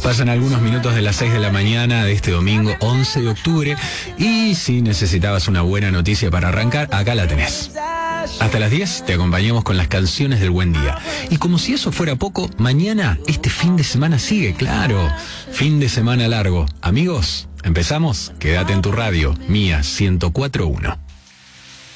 Pasan algunos minutos de las 6 de la mañana de este domingo 11 de octubre y si necesitabas una buena noticia para arrancar, acá la tenés. Hasta las 10 te acompañamos con las canciones del buen día. Y como si eso fuera poco, mañana este fin de semana sigue, claro. Fin de semana largo. Amigos, ¿empezamos? Quédate en tu radio, Mía 104.1.